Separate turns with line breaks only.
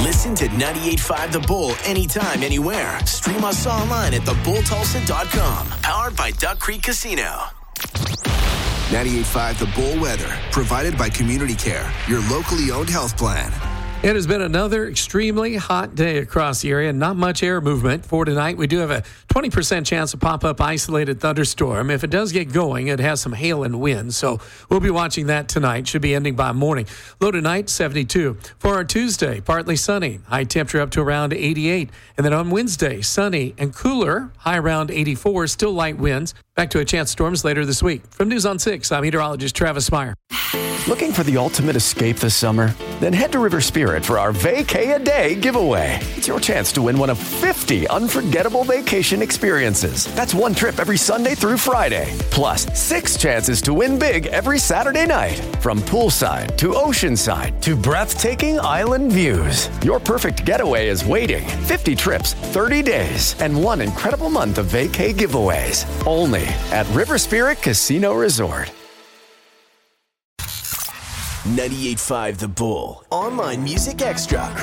Listen to 98.5 The Bull anytime, anywhere. Stream us online at thebulltulsa.com. Powered by Duck Creek Casino. 98.5 The Bull weather. Provided by Community Care, your locally owned health plan.
It has been another extremely hot day across the area. Not much air movement for tonight. We do have a 20% chance of pop-up isolated thunderstorm. If it does get going, it has some hail and wind. So we'll be watching that tonight. Should be ending by morning. Low tonight, 72. For our Tuesday, partly sunny. High temperature up to around 88. And then on Wednesday, sunny and cooler. High around 84. Still light winds. Back to a chance of storms later this week. From News on 6, I'm meteorologist Travis Meyer.
Looking for the ultimate escape this summer? Then head to River Spirit for our Vacay-A-Day giveaway. It's your chance to win one of 50 unforgettable vacation experiences. That's one trip every Sunday through Friday. Plus, 6 chances to win big every Saturday night. From poolside to oceanside to breathtaking island views. Your perfect getaway is waiting. 50 trips, 30 days, and one incredible month of vacay giveaways. Only at River Spirit Casino Resort.
98.5 The Bull. Online Music Extra.